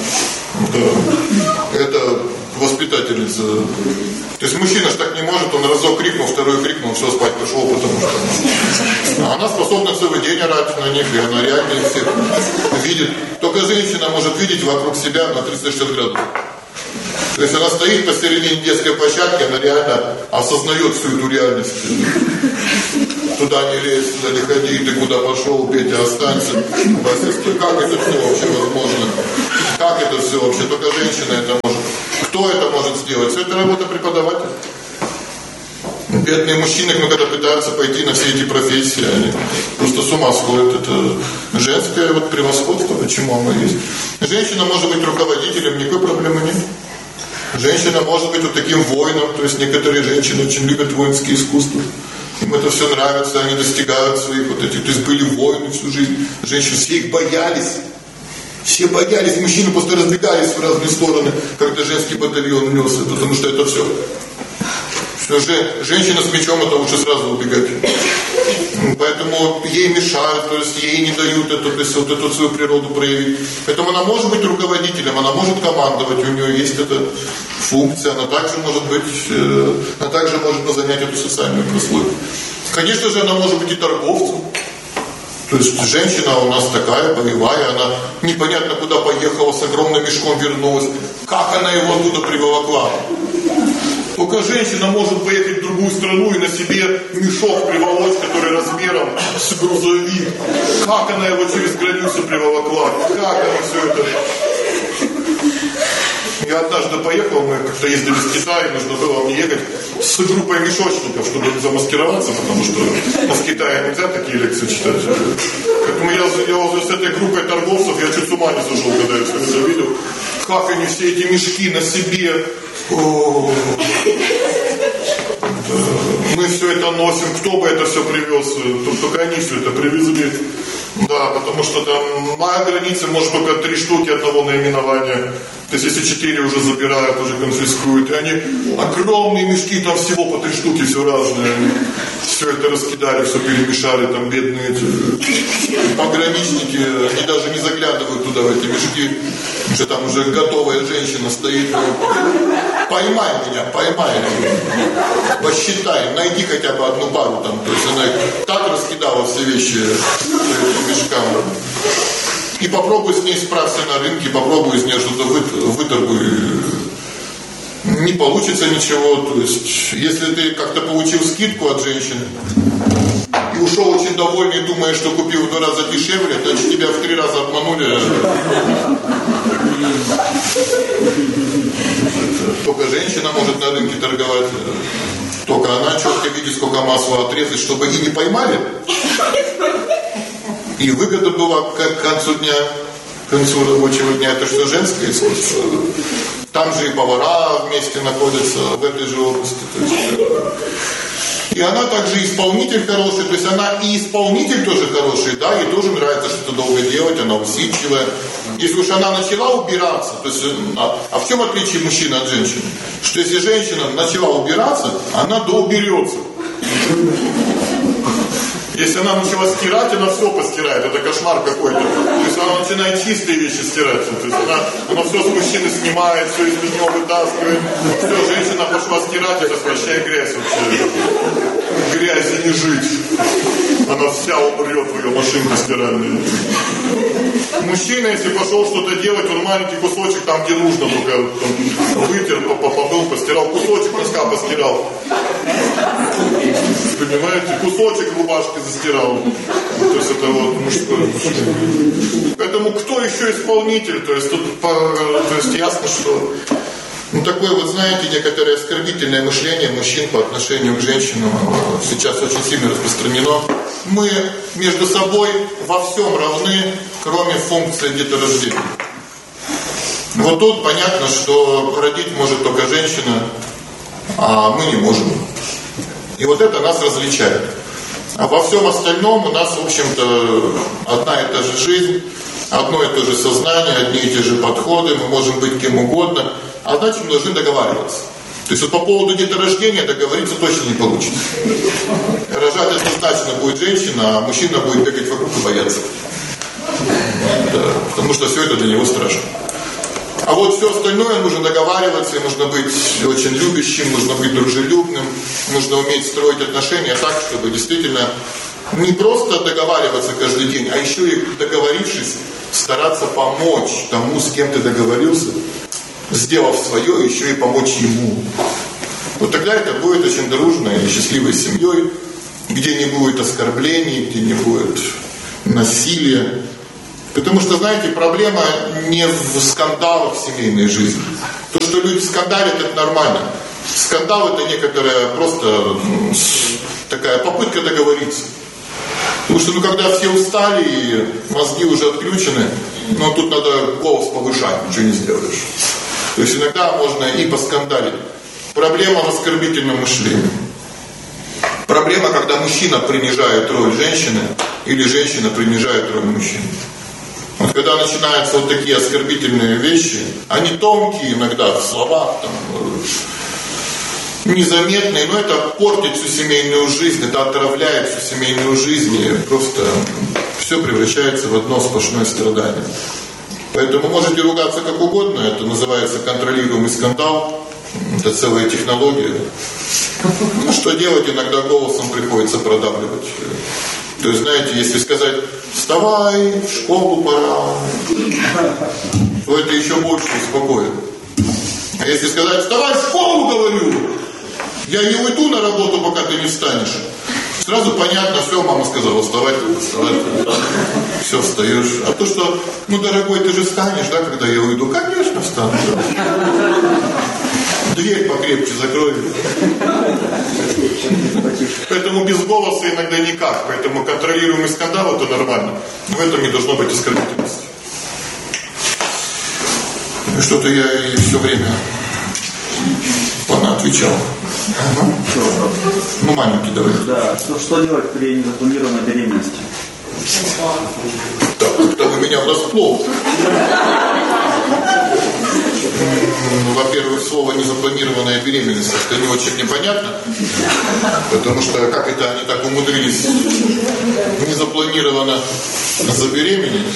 A: это воспитательница. То есть мужчина ж так не может, он разок крикнул, второй крикнул, все, спать пошел, потому что она способна целый день орать на них, и она реально их всех видит. Только женщина может видеть вокруг себя на 360 градусов. То есть она стоит посередине детской площадки, она реально осознает всю эту реальность. Туда не лезь, туда не ходи, ты куда пошел, Петя, останься. Вася, как это все вообще возможно? Как это все вообще? Только женщина это может. Кто это может сделать? Все это работа преподавателя. Бедные мужчины, когда пытаются пойти на все эти профессии, они просто с ума сходят. Это женское вот превосходство, почему оно есть. Женщина может быть руководителем, никакой проблемы нет. Женщина может быть вот таким воином, то есть некоторые женщины очень любят воинские искусства. Им это все нравится, они достигают своих вот этих, то есть были воины всю жизнь. Женщины все их боялись. Все боялись, мужчины просто разбегались в разные стороны, когда женский батальон несся, потому что это все. Женщина с мечом, это лучше сразу убегать. Поэтому ей мешают, то есть ей не дают эту, то есть вот эту свою природу проявить. Поэтому она может быть руководителем, она может командовать, у нее есть эта функция, она также может быть, она также может занять эту социальную прослойку. Конечно же, она может быть и торговцем. То есть женщина у нас такая боевая, она непонятно куда поехала, с огромным мешком вернулась. Как она его оттуда приволокла? Только женщина может поехать в другую страну и на себе мешок приволочь, который размером с грузовик. Как она его через границу приволокла? Как она все это... Я однажды поехал, мы как-то ездили в Китай, нужно было мне ехать с группой мешочников, чтобы замаскироваться, потому что в Китае нельзя такие лекции читать. Поэтому я с этой группой торговцев, я чуть с ума не сошел, когда я все это видел. Как они все эти мешки на себе... Мы все это носим, кто бы это все привез, только они все это привезли. Да, потому что там моя граница может только 3 штуки одного наименования. То есть если 4 уже забирают, уже конфискуют. И они огромные мешки, там всего по 3 штуки, все разное. Они все это раскидали, все перемешали, там бедные пограничники, они даже не заглядывают туда, в эти мешки. Потому что там уже готовая женщина стоит. Поймай меня, поймай. Посчитай, найди хотя бы одну пару там. То есть она так раскидала все вещи мешкам. И попробуй с ней справься на рынке, попробуй из нее что-то выторгуй. Не получится ничего. То есть, если ты как-то получил скидку от женщины и ушел очень довольный и думаешь, что купил в 2 раза дешевле, значит тебя в 3 раза обманули. Только женщина может на рынке торговать. Только она четко видит, сколько масла отрезать, чтобы и не поймали. И выгода была к концу дня, к концу рабочего дня. Это все женское искусство. Там же и повара вместе находятся в этой же области. И она также исполнитель хороший, то есть она и исполнитель тоже хороший, да, ей тоже нравится что-то долго делать, она усидчивая. Если уж она начала убираться, то есть, а в чем отличие мужчины от женщины? Что если женщина начала убираться, она доуберется. Если она начала стирать, она все постирает. Это кошмар какой-то. То есть она начинает чистые вещи стирать. То есть она все с мужчины снимает, все из него вытаскивает. Все, женщина пошла стирать, это прощай грязь вообще. Грязи не жить. Она вся умрет в ее машинке стиральной. Мужчина, если пошел что-то делать, он маленький кусочек там, где нужно, только там, вытер, побыл, постирал, кусочек носка постирал. Понимаете, кусочек рубашки застирал. То есть это вот мужское. Поэтому кто еще исполнитель? То есть тут ясно, что такое вот, знаете, некоторое оскорбительное мышление мужчин по отношению к женщинам сейчас очень сильно распространено. Мы между собой во всем равны, кроме функции деторождения. Вот тут понятно, что родить может только женщина, а мы не можем. И вот это нас различает. А во всем остальном у нас, в общем-то, одна и та же жизнь, одно и то же сознание, одни и те же подходы, мы можем быть кем угодно, а значит, мы должны договариваться. То есть вот по поводу деторождения договориться точно не получится. Рожать однозначно будет женщина, а мужчина будет бегать вокруг и бояться. Да, потому что все это для него страшно. А вот все остальное нужно договариваться, нужно быть очень любящим, нужно быть дружелюбным, нужно уметь строить отношения так, чтобы действительно не просто договариваться каждый день, а еще и договорившись, стараться помочь тому, с кем ты договорился, сделав свое, еще и помочь ему. Вот тогда это будет очень дружной и счастливой семьей, где не будет оскорблений, где не будет насилия. Потому что, знаете, проблема не в скандалах в семейной жизни. То, что люди скандалят, это нормально. Скандал — это некоторая просто такая попытка договориться. Потому что, когда все устали и мозги уже отключены, тут надо голос повышать, ничего не сделаешь. То есть иногда можно и поскандалить. Проблема в оскорбительном мышлении. Проблема, когда мужчина принижает роль женщины, или женщина принижает роль мужчины. Вот когда начинаются вот такие оскорбительные вещи, они тонкие иногда в словах, незаметные, но это портит всю семейную жизнь, это отравляет всю семейную жизнь, и просто все превращается в одно сплошное страдание. Поэтому можете ругаться как угодно, это называется контролируемый скандал, это целая технология. Что делать, иногда голосом приходится продавливать. То есть, знаете, если сказать: вставай, в школу пора, то это еще больше успокоит. А если сказать: вставай, в школу, говорю, я не уйду на работу, пока ты не встанешь, сразу понятно, все, мама сказала: вставай, все, встаешь. А то, что: дорогой, ты же встанешь, да, когда я уйду? Конечно, встану. Дверь покрепче закрой. Поэтому без голоса иногда никак. Поэтому контролируемый скандал — это нормально. В этом не должно быть оскорбительности. Что-то я и все время отвечал. Маленький давай.
B: Да, что делать при незапланированной беременности?
A: Так, как-то вы меня врасплох. Во-первых, слово «незапланированная беременность» — это не очень непонятно, потому что как это они так умудрились незапланированно забеременеть.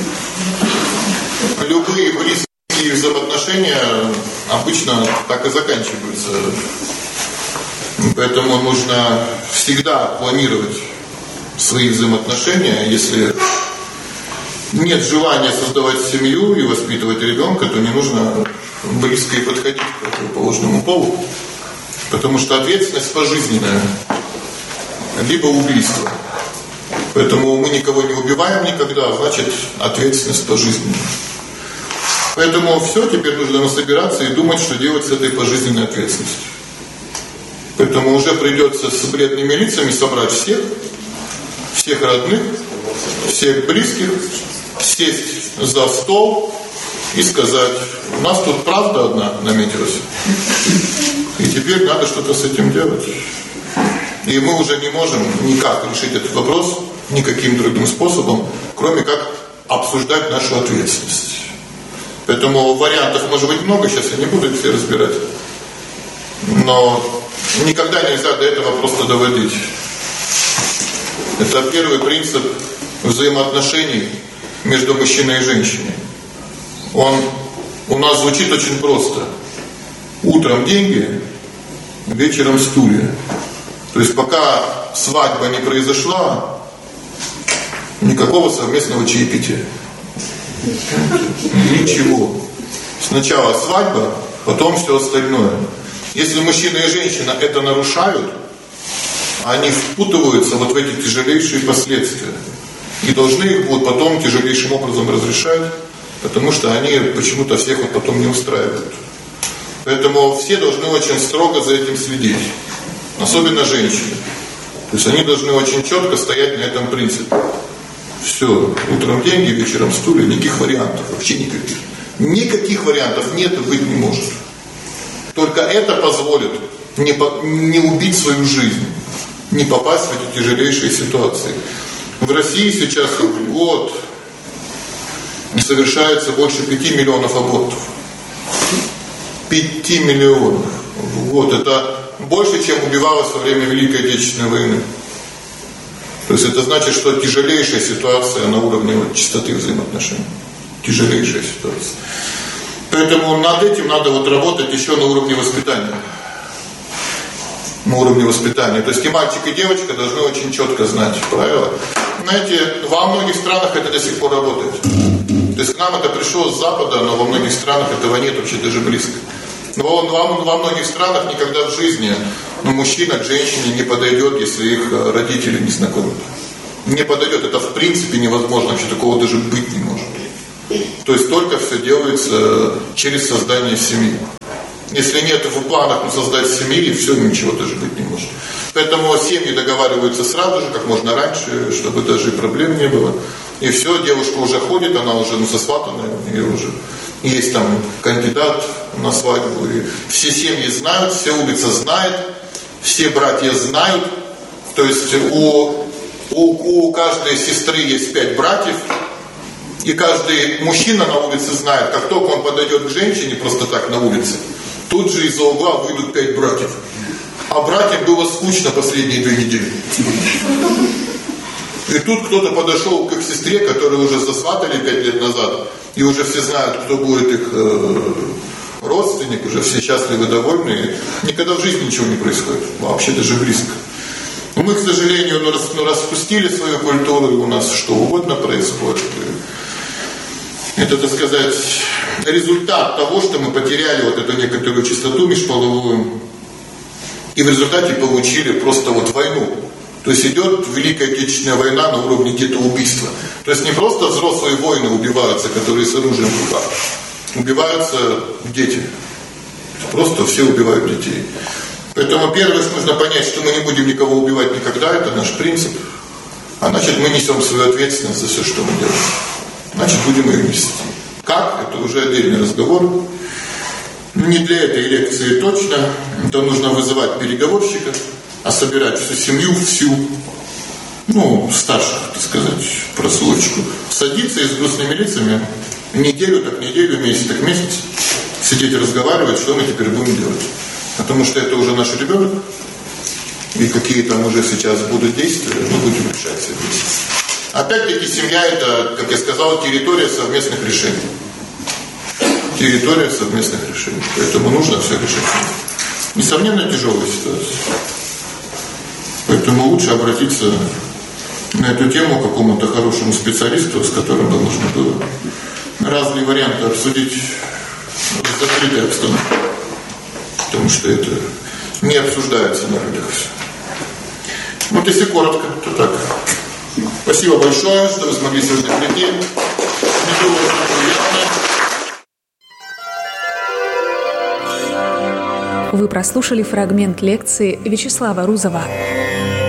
A: Любые близкие взаимоотношения обычно так и заканчиваются. Поэтому нужно всегда планировать свои взаимоотношения. Если нет желания создавать семью и воспитывать ребенка, то не нужно близко и подходить к противоположному полу. Потому что ответственность пожизненная, либо убийство. Поэтому мы никого не убиваем никогда, значит, ответственность пожизненная. Поэтому все, теперь нужно собираться и думать, что делать с этой пожизненной ответственностью. Поэтому уже придется с бледными лицами собрать всех родных, всех близких, сесть за стол и сказать: у нас тут правда одна наметилась, и теперь надо что-то с этим делать. И мы уже не можем никак решить этот вопрос никаким другим способом, кроме как обсуждать нашу ответственность. Поэтому вариантов может быть много, сейчас я не буду их все разбирать. Но никогда нельзя до этого просто доводить. Это первый принцип взаимоотношений между мужчиной и женщиной. Он у нас звучит очень просто. Утром деньги, вечером стулья. То есть пока свадьба не произошла, никакого совместного чаепития. Ничего. Сначала свадьба, потом все остальное. Если мужчина и женщина это нарушают, они впутываются вот в эти тяжелейшие последствия. И должны их будут потом тяжелейшим образом разрешать, потому что они почему-то всех вот потом не устраивают. Поэтому все должны очень строго за этим следить. Особенно женщины. То есть они должны очень четко стоять на этом принципе. Все, утром деньги, вечером стулья, никаких вариантов, вообще никаких. Никаких вариантов нет и быть не может. Только это позволит не убить свою жизнь, не попасть в эти тяжелейшие ситуации. В России сейчас в год совершается больше 5 миллионов абортов. 5 миллионов в год. Это больше, чем убивалось во время Великой Отечественной войны. То есть это значит, что тяжелейшая ситуация на уровне чистоты взаимоотношений. Тяжелейшая ситуация. Поэтому над этим надо работать еще на уровне воспитания. На уровне воспитания. То есть и мальчик, и девочка должны очень четко знать правила. Знаете, во многих странах это до сих пор работает. То То есть к нам это пришло с Запада, но во многих странах этого нет вообще даже близко. Но во многих странах никогда в жизни мужчина к женщине не подойдет, если их родители не знакомы. Не подойдет, это в принципе невозможно, вообще такого даже быть не может. То есть только все делается через создание семьи. Если нет в планах создать семьи, все, ничего даже быть не может. Поэтому семьи договариваются сразу же, как можно раньше, чтобы даже проблем не было. И все, девушка уже ходит, она уже сосватанная, у нее уже есть там кандидат на свадьбу. И все семьи знают, вся улица знает, все братья знают. То есть у каждой сестры есть 5 братьев. И каждый мужчина на улице знает, как только он подойдет к женщине просто так на улице, тут же из-за угла выйдут 5 братьев. А братьям было скучно последние 2 недели. И тут кто-то подошел к их сестре, которую уже засватали 5 лет назад, и уже все знают, кто будет их родственник, уже все счастливы, довольны. Никогда в жизни ничего не происходит, вообще даже близко. Но мы, к сожалению, распустили свою культуру, и у нас что угодно происходит. Это, так сказать, результат того, что мы потеряли вот эту некоторую чистоту межполовую, и в результате получили просто вот войну. То есть идет Великая Отечественная война на уровне детоубийства. То есть не просто взрослые воины убиваются, которые с оружием в руках, убиваются дети. Просто все убивают детей. Поэтому первое, нужно понять, что мы не будем никого убивать никогда, это наш принцип. А значит, мы несем свою ответственность за все, что мы делаем. Значит, будем ее нести. Как? Это уже отдельный разговор. Не для этой лекции точно. Это нужно вызывать переговорщика, а собирать всю семью, старших, так сказать, прослойку. Садиться и с грустными лицами неделю, так неделю, месяц, так месяц, сидеть и разговаривать, что мы теперь будем делать. Потому что это уже наш ребенок, и какие там уже сейчас будут действия, мы будем решать все вместе. Опять-таки семья это, как я сказал, территория совместных решений. Территория совместных решений. Поэтому нужно все решать. Несомненно, тяжелая ситуация. Поэтому лучше обратиться на эту тему к какому-то хорошему специалисту, с которым бы нужно было разные варианты обсудить в закрытой обстановке. Потому что это не обсуждается на людях все. Вот если коротко, то так. Спасибо большое, что вы смогли сегодня прийти.
C: Вы прослушали фрагмент лекции Вячеслава Рузова